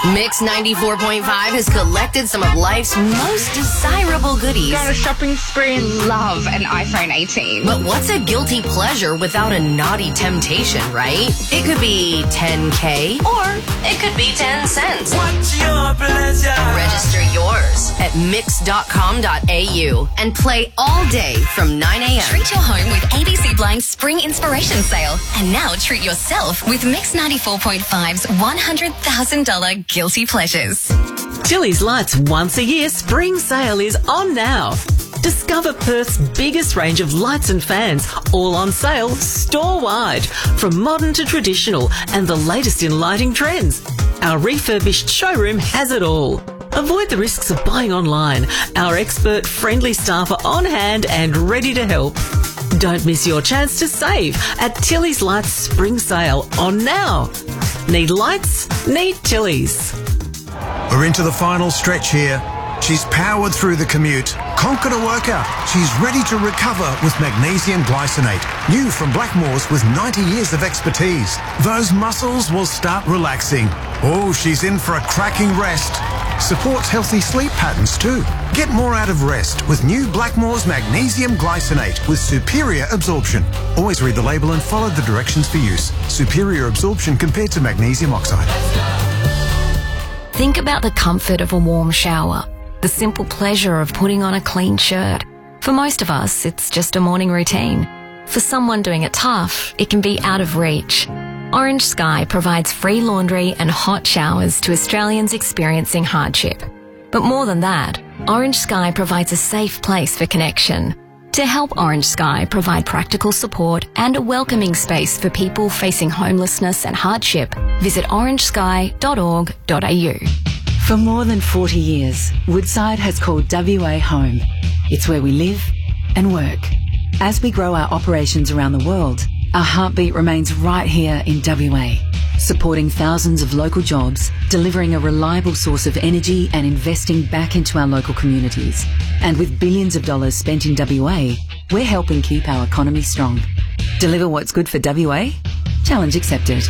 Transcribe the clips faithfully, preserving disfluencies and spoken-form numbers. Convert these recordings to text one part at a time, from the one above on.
Mix ninety-four point five has collected some of life's most desirable goodies. Got a shopping spree and love an iPhone eighteen. But what's a guilty pleasure without a naughty temptation, right? It could be ten K or it could be ten cents. What's your pleasure? Register yours at mix dot com dot a u and play all day from nine a.m. Treat your home with A B C Blind's Spring Inspiration Sale. And now treat yourself with Mix ninety-four point five's one hundred thousand dollars Guilty Pleasures. Tilly's Lights once a year spring sale is on now. Discover Perth's biggest range of lights and fans, all on sale store-wide, from modern to traditional and the latest in lighting trends. Our refurbished showroom has it all. Avoid the risks of buying online. Our expert, friendly staff are on hand and ready to help. Don't miss your chance to save at Tilly's Lights Spring Sale on now. Need lights? Need Tilly's. We're into the final stretch here. She's powered through the commute, conquered a workout. She's ready to recover with magnesium glycinate. New from Blackmores with ninety years of expertise. Those muscles will start relaxing. Oh, she's in for a cracking rest. Supports healthy sleep patterns too. Get more out of rest with new Blackmores Magnesium Glycinate with superior absorption. Always read the label and follow the directions for use. Superior absorption compared to magnesium oxide. Think about the comfort of a warm shower, the simple pleasure of putting on a clean shirt. For most of us, it's just a morning routine. For someone doing it tough, it can be out of reach. Orange Sky provides free laundry and hot showers to Australians experiencing hardship. But more than that, Orange Sky provides a safe place for connection. To help Orange Sky provide practical support and a welcoming space for people facing homelessness and hardship, visit orange sky dot org dot a u. For more than forty years, Woodside has called W A home. It's where we live and work. As we grow our operations around the world, our heartbeat remains right here in W A, supporting thousands of local jobs, delivering a reliable source of energy and investing back into our local communities. And with billions of dollars spent in W A, we're helping keep our economy strong. Deliver what's good for W A? Challenge accepted.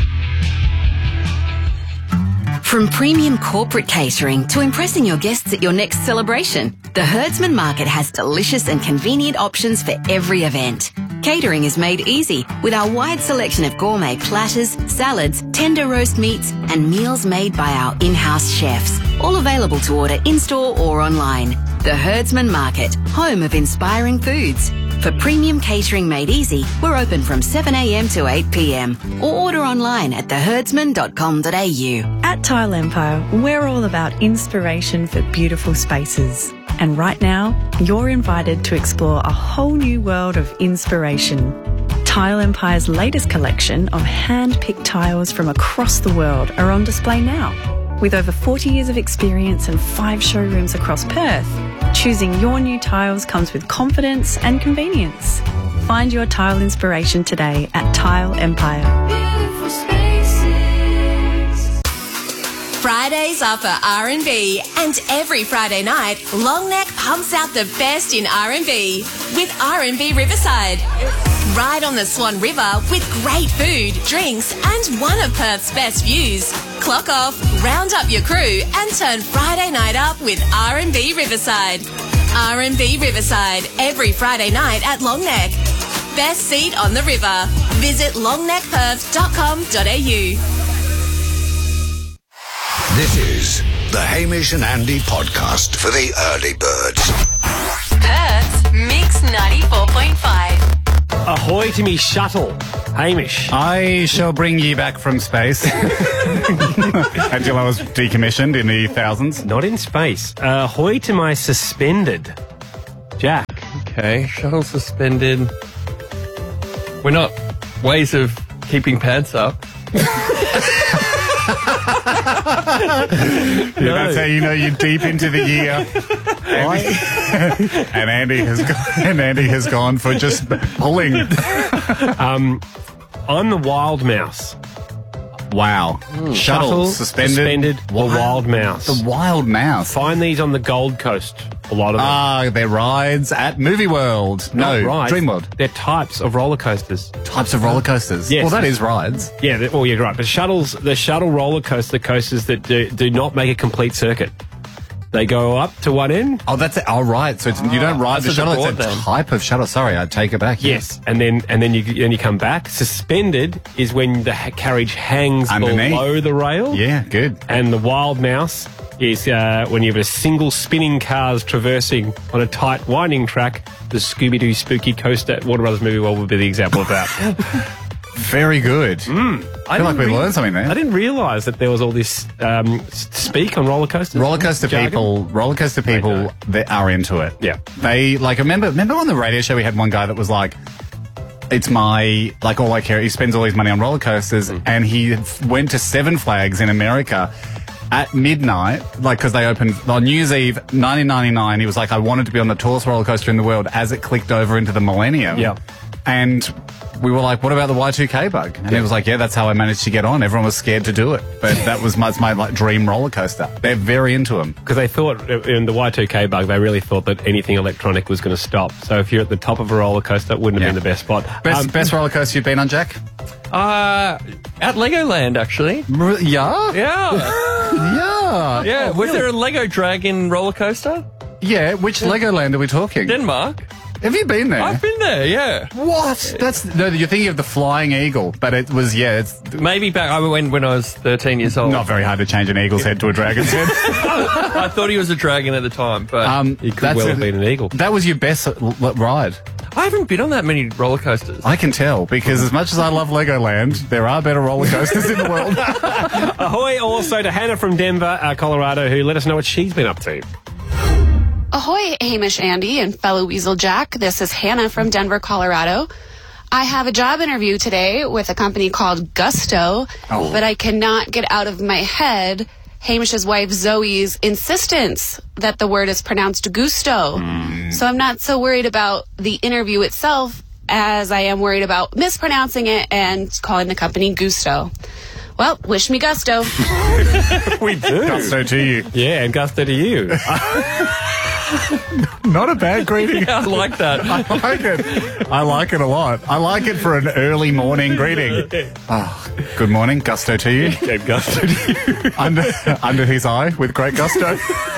From premium corporate catering to impressing your guests at your next celebration, the Herdsman Market has delicious and convenient options for every event. Catering is made easy with our wide selection of gourmet platters, salads, tender roast meats and meals made by our in-house chefs, all available to order in-store or online. The Herdsman Market, home of inspiring foods. For premium catering made easy, we're open from seven a m to eight p m or order online at the herdsman dot com dot a u. At Tile Empire, we're all about inspiration for beautiful spaces. And right now, you're invited to explore a whole new world of inspiration. Tile Empire's latest collection of hand-picked tiles from across the world are on display now. With over forty years of experience and five showrooms across Perth, choosing your new tiles comes with confidence and convenience. Find your tile inspiration today at Tile Empire. Beautiful spaces. Fridays are for R and B, and every Friday night, Longneck pumps out the best in R and B with R and B Riverside. Ride on the Swan River with great food, drinks, and one of Perth's best views. Clock off, round up your crew, and turn Friday night up with R and B Riverside. R and B Riverside, every Friday night at Longneck. Best seat on the river. Visit longneck perth dot com dot a u. This is the Hamish and Andy podcast for the early birds. Perth's Mix ninety-four point five. Ahoy to me shuttle, Hamish. I shall bring you back from space until I was decommissioned in the thousands. Not in space. Uh, ahoy to my suspended, Jack. Okay, shuttle suspended. We're not ways of keeping pants up. Yeah, no. That's how you know you're deep into the year. Andy, and Andy has gone, and Andy has gone for just pulling. Um, I'm the wild mouse. Wow. Mm. Shuttle, Shuttle, suspended. suspended, or wild mouse. The wild mouse. Find these on the Gold Coast. A lot of them. Ah, they're rides at Movie World. Not No, rides. Dream World. They're types of roller coasters. Types of roller coasters. Yes. Well, that is rides. Yeah, they're- well, you're right. The shuttles, the shuttle roller coaster coasters that do, do not make a complete circuit. They go up to one end. Oh, that's it. Oh, right. So it's, you don't ride That's the what shuttle. they're It's a brought then. type of shuttle. Sorry, I take it back. Yes, and then and then you then you come back. Suspended is when the ha- carriage hangs Underneath. below the rail. Yeah, good. And the wild mouse is uh, when you have a single spinning cars traversing on a tight winding track. The Scooby-Doo Spooky Coaster at Warner Brothers Movie World would be the example of that. Very good. Mm. I feel like we learned something there. I didn't realise that there was all this um, s- speak on roller coasters. Roller coaster Jargon. people, roller coaster people that are into it. Yeah. They like remember remember on the radio show we had one guy that was like, it's my like all I care. He spends all his money on roller coasters, Mm. and he went to Seven Flags in America at midnight, like because they opened on New Year's Eve, nineteen ninety-nine. He was like, I wanted to be on the tallest roller coaster in the world as it clicked over into the millennium. Yeah. And we were like, what about the Y two K bug? And he was like, yeah, that's how I managed to get on. Everyone was scared to do it. But that was my, my like dream roller coaster. They're very into them. Because they thought, in the Y two K bug, they really thought that anything electronic was going to stop. So if you're at the top of a roller coaster, it wouldn't have been the best spot. Best, Um, best roller coaster you've been on, Jack? Uh, at Legoland, actually. Yeah? Yeah. Yeah. Yeah. Oh, Was really? there a Lego Dragon roller coaster? Yeah, which Legoland are we talking? Denmark. Have you been there? I've been there, yeah. What? That's no. You're thinking of the Flying Eagle, but it was yeah. It's Maybe back I went when I was thirteen years old. not very hard to change an eagle's head to a dragon's head. I thought he was a dragon at the time, but Um, He could that's well a- have been an eagle. That was your best l- l- ride. I haven't been on that many roller coasters. I can tell because as much as I love Legoland, there are better roller coasters in the world. Ahoy also to Hannah from Denver, uh, Colorado, who let us know what she's been up to. Ahoy, Hamish, Andy, and fellow Weasel Jack. This is Hannah from Denver, Colorado. I have a job interview today with a company called Gusto, Oh. but I cannot get out of my head Hamish's wife Zoe's insistence that the word is pronounced gusto. So I'm not so worried about the interview itself as I am worried about mispronouncing it and calling the company Gusto. Well, wish me gusto. We do. Gusto to you. Yeah, and gusto to you. Not a bad greeting. Yeah, I like that. I like it. I like it a lot. I like it for an early morning greeting. Oh, good morning, gusto to you. And gusto to you. under, under his eye with great gusto.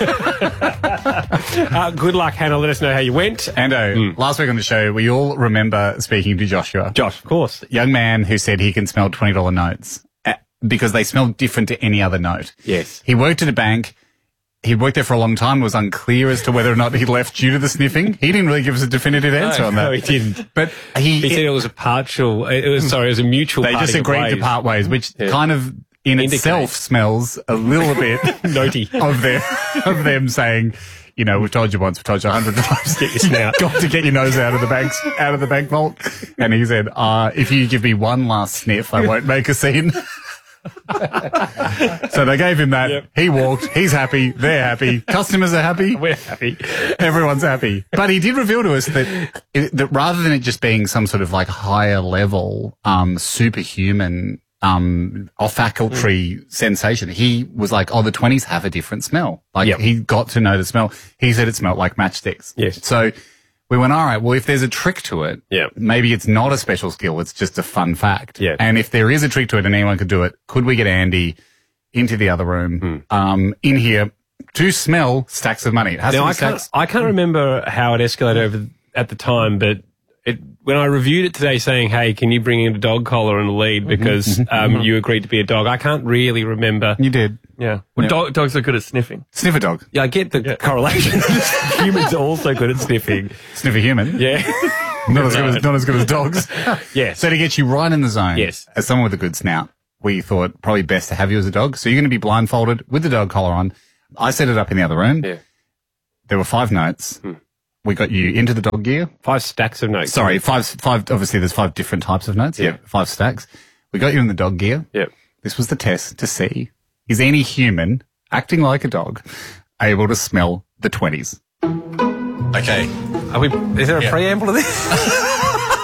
Uh, good luck, Hannah. Let us know how you went. Ando, last week on the show, we all remember speaking to Joshua. Josh, of course. Young man who said he can smell twenty dollar notes uh, because they smell different to any other note. Yes. He worked at a bank. He worked there for a long time. It was unclear as to whether or not he left due to the sniffing. He didn't really give us a definitive answer no, on that. No, he didn't. But he, He said it was a partial. It was sorry, it was a mutual. they just parting of agreed to ways. part ways, which Yeah. kind of in Indicates. itself smells a little bit Notey. of their of them saying, you know, we've told you once, we've told you a hundred times. Get your snout. Got to get your nose out of the banks, out of the bank vault. And he said, uh, if you give me one last sniff, I won't make a scene. So they gave him that. Yep. He walked. He's happy. They're happy. Customers are happy. We're happy. Everyone's happy. But he did reveal to us that, it, that rather than it just being some sort of like higher level, um, superhuman, um, olfactory Mm. sensation, he was like, oh, the twenties have a different smell. Like Yep. he got to know the smell. He said it smelled like matchsticks. Yes. So we went, all right, well, if there's a trick to it, Yeah. maybe it's not a special skill. It's just a fun fact. Yeah. And if there is a trick to it and anyone could do it, could we get Andy into the other room, Hmm. um, in here to smell stacks of money? It has Now, to be I can't, stacks. I can't remember how it escalated over at the time, but it, when I reviewed it today saying, hey, can you bring in a dog collar and a lead because um, you agreed to be a dog, I can't really remember. You did. Yeah. Well, Yeah. dog, dogs are good at sniffing. Sniff a dog. Yeah, I get the correlation. Humans are also good at sniffing. Sniff a human. Yeah. Not as good as, not as good as dogs. Yes. So to get you right in the zone. Yes. As someone with a good snout, we thought probably best to have you as a dog. So you're going to be blindfolded with the dog collar on. I set it up in the other room. Yeah. There were five notes. Hmm. We got you into the dog gear. Five stacks of notes. Sorry, five, five, obviously there's five different types of notes. Yeah. Five stacks. We got you in the dog gear. Yep. This was the test to see, is any human acting like a dog able to smell the twenties? Okay. Are we, is there a Yeah. preamble to this?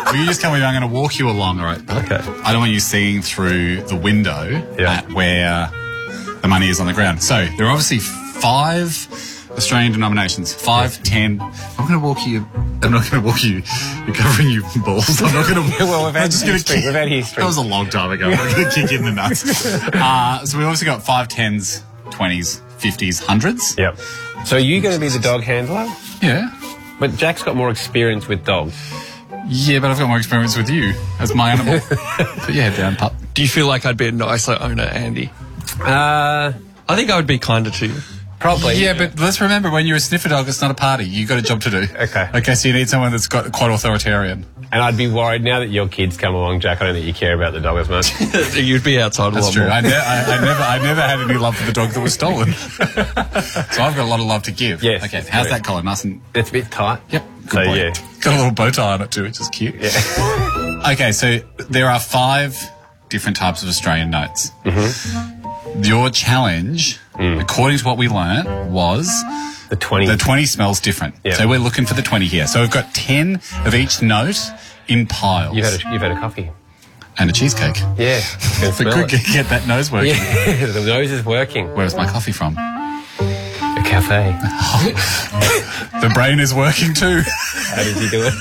Will you just come with me? I'm going to walk you along, all right? Okay. I don't want you seeing through the window Yeah. at where the money is on the ground. So there are obviously five Australian denominations. Five, ten. I'm going to walk you. I'm not going to walk you. You're covering your balls. I'm not going to. Well, we've had I'm just gonna history. kick- We've had history. That was a long time ago. I'm going to kick you in the nuts. Uh, so we've obviously got five, tens, twenties, fifties, hundreds. Yep. So are you going to be the dog handler? Yeah. But Jack's got more experience with dogs. Yeah, but I've got more experience with you as my animal. Put your head down, pup. Do you feel like I'd be a nicer owner, Andy? Uh, I think I would be kinder to you. Probably. Yeah, but let's remember, when you're a sniffer dog, it's not a party. You've got a job to do. Okay. Okay, so you need someone that's got quite authoritarian. And I'd be worried now that your kids come along, Jack. I don't think you care about the dog as much. You'd be outside a That's lot true. more. I, ne- I, I never, I never had any love for the dog that was stolen. So I've got a lot of love to give. Yes, Okay. that's How's correct. that collar? Nice and. It's a bit tight. Yep. Good So, boy. yeah. Got a little bow tie on it too, which is cute. Yeah. Okay, so there are five different types of Australian notes. Mm-hmm. Your challenge, according to what we learnt, was The twenty. the twenty smells different. Yeah. So we're looking for the twenty here. So we've got ten of each note in piles. You've had a, you've had a coffee. And a cheesecake. Yeah. Can We smell could it. get, get that nose working. Yeah. The nose is working. Where's my coffee from? A cafe. The brain is working too. How did you do it?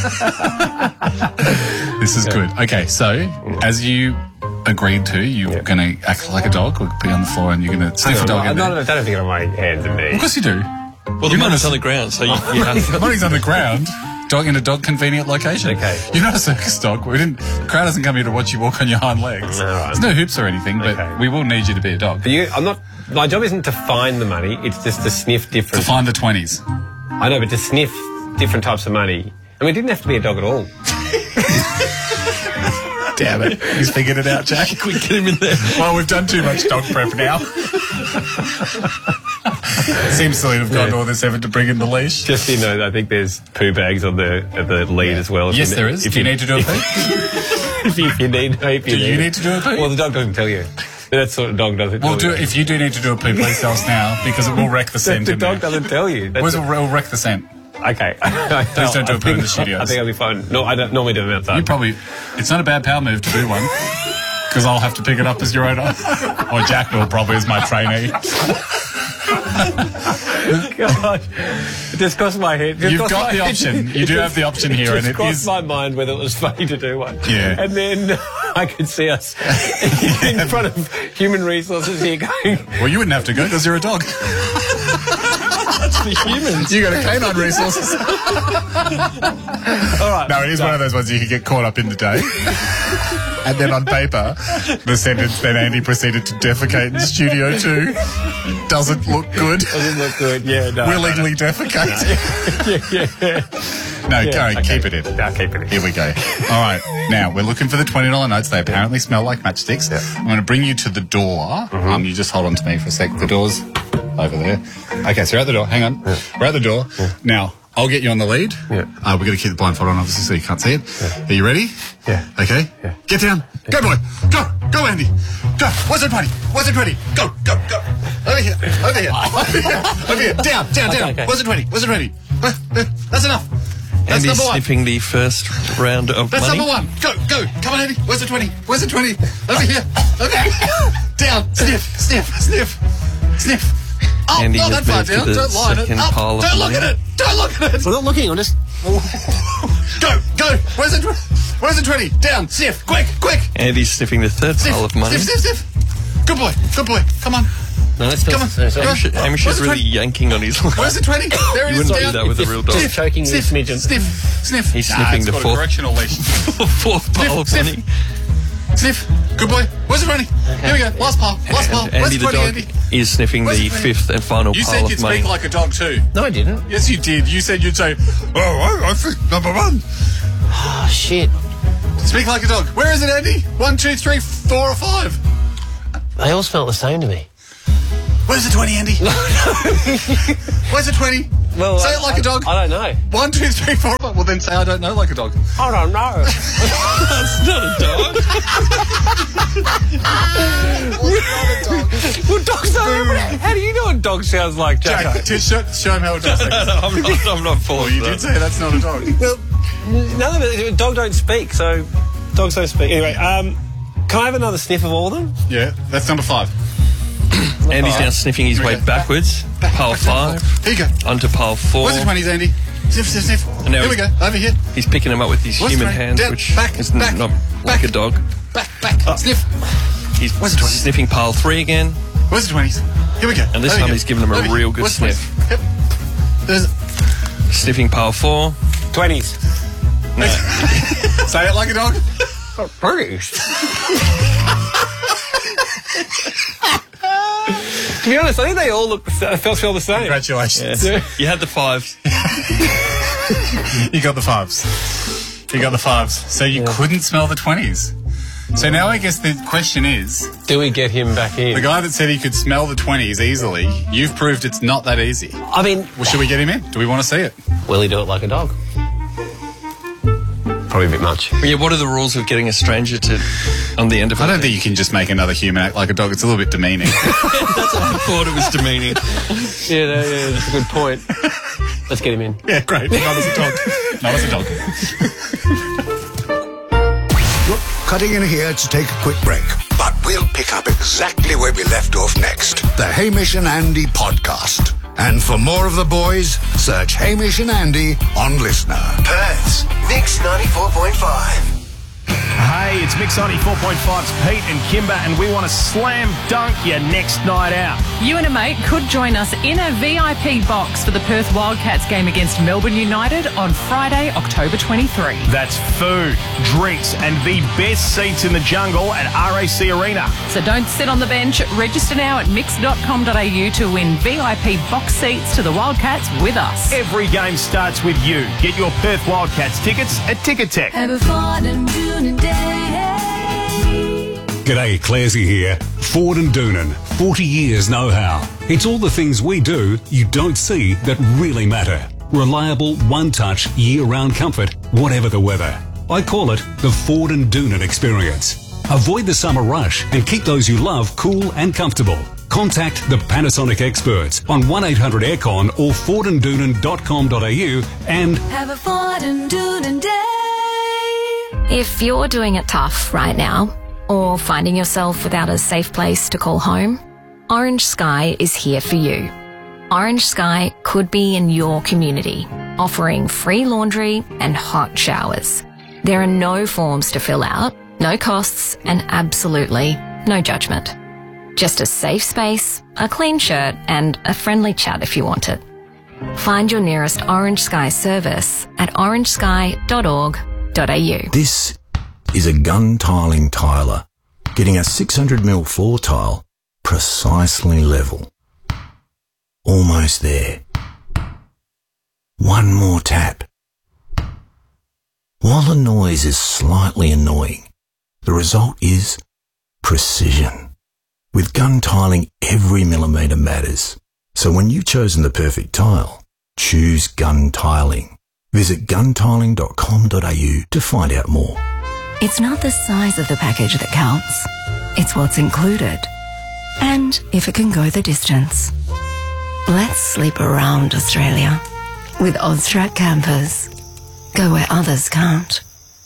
This is good. Okay, so as you agreed to, you're Yeah. going to act like a dog. We'll be on the floor and you're going to sniff a dog I in don't, there. I don't think on my hands and knees. Of course you do. Well, the money's on the ground, so you, you have The money's on the ground. Dog in a dog convenient location. Okay. You're not a circus dog. We didn't. The crowd doesn't come here to watch you walk on your hind legs. All right. There's no hoops or anything, but Okay. we will need you to be a dog. But you, I'm not. My job isn't to find the money. It's just to sniff To different. find the twenties. I know, but to sniff different types of money. I mean, it didn't have to be a dog at all. Damn it. He's figured it out, Jack. we get him in there. Well, we've done too much dog prep now. Seems silly to have gone to all this effort to bring in the leash. Just so you know, I think there's poo bags on the at the lead as well. If Yes, you, there is. If Do you need to do a poo? if, you, if you need, if you Do you need to do a poo? Well, the dog doesn't tell you. That sort of dog doesn't. Well, tell do, you. if you do need to do a poo, please tell us now, because it will wreck the the, scent the in dog there. doesn't tell you. That's Well, it will wreck the scent. okay. Please don't do a poo in the studios. I think I'll be fine. No, I don't normally do them outside. You probably... It's not a bad power move to do one, because I'll have to pick it up as your owner. Or Jack will probably as my trainee. God, it just crossed my head. Just You've crossed got my the head. option. You do have the option here, It and just it crossed is... my mind whether it was funny to do one. Yeah. And then I could see us in front of human resources here going, Well, you wouldn't have to go, because you're a dog. That's the humans. You got a canine resources. all right. No, it is one of those ones you can get caught up in today. And then on paper, the sentence then Andy proceeded to defecate in Studio two doesn't look good. Doesn't look good. Yeah, no. Willingly defecate. yeah, yeah. No, Yeah, go, okay. keep it in. No, keep it in. Here we go. All right, now we're looking for the twenty dollar notes. They apparently smell like matchsticks. I'm going to bring you to the door. Um, you just hold on to me for a sec. The door's over there. Okay, so you're at the door. Hang on. We're at the door. Now, I'll get you on the lead. Yeah. Uh, we're going to keep the blindfold on, obviously, so you can't see it. Are you ready? Yeah. Okay. Yeah. Get down. Go, boy. Go. Go, Andy. Go. Where's it ready? Where's it ready? Go. Go. Go. Over here. Over here. Over here. Over here. Down. Down. Down. okay. Where's it ready? Where's it ready? Uh, uh, That's enough. That's Andy's number one. sniffing the first round of That's money. number one. Go, go. Come on, Andy. Where's the twenty? Where's the twenty? Over here. Over here. Down. Sniff. Sniff. Sniff. Sniff. Oh, Andy not has that far moved to down. the Don't lie on it. second Up. pile of Don't look money. at it. Don't look at it. We're not looking. I'm just. Go, go. Where's the, tw- where's the twenty? Down. Sniff. Quick, quick. Andy's sniffing the third Sniff. pile of money. Sniff, sniff, sniff. Good boy. Good boy. Come on. No, let's Come on. Sorry, sorry. Go. Hamish, Hamish Where's is the really twenty? yanking on his leg. Where's the twenty? There it You is. wouldn't Down. do that with a real dog. Sniff. Choking you, Sniff. smidgen. Sniff. Sniff. He's Nah, sniffing it's the got a fourth- correctional leash. Fourth pile of Sniff, money. Sniff. Good boy. Where's the twenty? Here we go. Last pile. Last pile. And Where's Andy the the twenty, dog Andy? is sniffing Where's the the- fifth and final You pile said of you'd money. speak like a dog too. No, I didn't. Yes, you did. You said you'd say, "Oh, I, I think number one." Oh shit. Speak like a dog. Where is it, Andy? One, two, three, four, or five? They all smell the same to me. Where's the twenty, Andy? Where's the twenty? Well, say I, it like I, a dog. I don't know. One, two, three, four. Well, then say I don't know like a dog. I don't know. That's not a dog. Well, dogs don't. How do you know what dog sounds like, Jack? Jack, t- show, show him how it does. No, no, I'm not, I'm not Well, falling you for did that. say that's not a dog. Well, None of it. Dog don't speak, so dogs don't speak. Anyway, um, can I have another sniff of all of them? Yeah, that's number five. Andy's now sniffing his way backwards. Back, pile back five. Here you go. Onto pile four. Where's the twenties, Andy? Sniff, sniff, sniff. And now here we go. Over here. He's picking them up with his Where's human the hands, down, which back, is back, not back, like a dog. Back, back. Oh. Sniff. He's Where's the twenties? sniffing pile three again. Where's the twenties? Here we go. And this Over time here. he's giving them a Over real here. good Where's the sniff. twenties? Yep. There's Sniffing pile four. Twenties. No. Say it like a dog. Twenties. To be honest, I think they all look the same, felt feel the same. Congratulations. Yeah. You had the fives. You got the fives. You got the fives. So you Yeah. couldn't smell the twenties. So now I guess the question is, do we get him back in? The guy that said he could smell the twenties easily, you've proved it's not that easy. I mean... Well, should we get him in? Do we want to see it? Will he do it like a dog? Probably a bit much. Yeah, what are the rules of getting a stranger to on the end of it? I don't think you can just make another human act like a dog. It's a little bit demeaning. That's what I thought it was demeaning. Yeah, no, yeah, that's a good point. Let's get him in. Yeah, great. Not as a dog. Not as a dog. Look, cutting in here to take a quick break. But we'll pick up exactly where we left off next. The Hamish and Andy podcast. And for more of the boys, search Hamish and Andy on Listener. Perth's Mix ninety-four point five. Hey, it's Mix ninety-four point five's Pete and Kimber, and we want to slam dunk your next night out. You and a mate could join us in a V I P box for the Perth Wildcats game against Melbourne United on Friday, October twenty-third. That's food, drinks, and the best seats in the jungle at R A C Arena. So don't sit on the bench. Register now at mix dot com dot a u to win V I P box seats to the Wildcats with us. Every game starts with you. Get your Perth Wildcats tickets at Ticketek. Have a Ford and Doonan day. G'day, Clarsey here. Ford and Doonan, forty years know-how. It's all the things we do you don't see that really matter. Reliable, one-touch, year-round comfort, whatever the weather. I call it the Ford and Doonan experience. Avoid the summer rush and keep those you love cool and comfortable. Contact the Panasonic experts on one eight hundred aircon or ford and doonan dot com dot a u and have a Ford and Doonan day. If you're doing it tough right now, or finding yourself without a safe place to call home, Orange Sky is here for you. Orange Sky could be in your community, offering free laundry and hot showers. There are no forms to fill out, no costs, and absolutely no judgment. Just a safe space, a clean shirt, and a friendly chat if you want it. Find your nearest Orange Sky service at orange sky dot org dot a u. This is a gun tiling tiler, getting a six hundred mil floor tile precisely level. Almost there. One more tap. While the noise is slightly annoying, the result is precision. With gun tiling, every millimetre matters. So when you've chosen the perfect tile, choose gun tiling. Visit gun tiling dot com dot a u to find out more. It's not the size of the package that counts. It's what's included. And if it can go the distance. Let's sleep around Australia with Oztrack campers. Go where others can't.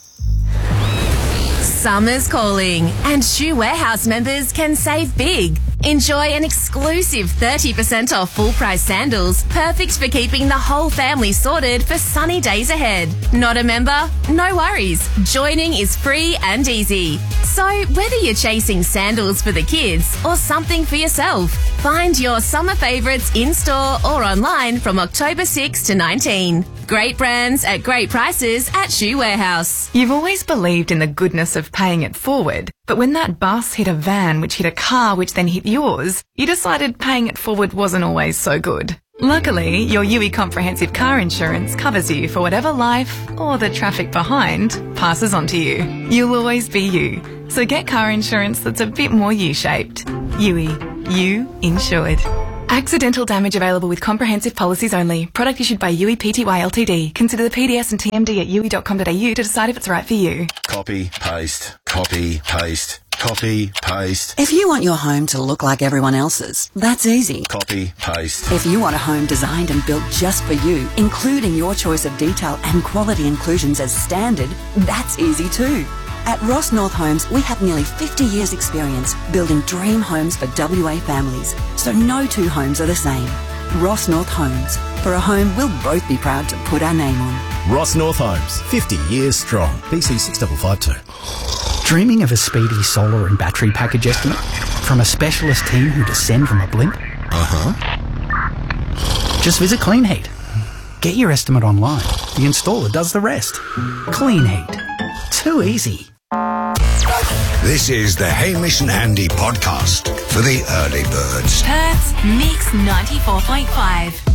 Summer's calling, and Shoe Warehouse members can save big. Enjoy an exclusive thirty percent off full-price sandals, perfect for keeping the whole family sorted for sunny days ahead. Not a member? No worries. Joining is free and easy. So whether you're chasing sandals for the kids or something for yourself, find your summer favourites in-store or online from October sixth to nineteenth. Great brands at great prices at Shoe Warehouse. You've always believed in the goodness of paying it forward, but when that bus hit a van which hit a car which then hit yours, you decided paying it forward wasn't always so good. Luckily, your U I Comprehensive Car Insurance covers you for whatever life, or the traffic behind, passes on to you. You'll always be you. So get car insurance that's a bit more U-shaped. U I. You insured. Accidental damage available with comprehensive policies only. Product issued by U I P T Y Ltd. Consider the P D S and T M D at u i dot com dot a u to decide if it's right for you. Copy, paste, copy, paste. Copy, paste. If you want your home to look like everyone else's, that's easy. Copy, paste. If you want a home designed and built just for you, including your choice of detail and quality inclusions as standard, that's easy too. At Ross North Homes, we have nearly fifty years experience building dream homes for W A families, so no two homes are the same. Ross North Homes. For a home we'll both be proud to put our name on. Ross North Homes, fifty years strong. B C six five five two. Dreaming of a speedy solar and battery package estimate from a specialist team who descend from a blimp? Uh-huh. Just visit Clean Heat. Get your estimate online. The installer does the rest. Clean Heat. Too easy. This is the Hamish and Andy podcast for the early birds. Perth's Mix ninety-four point five.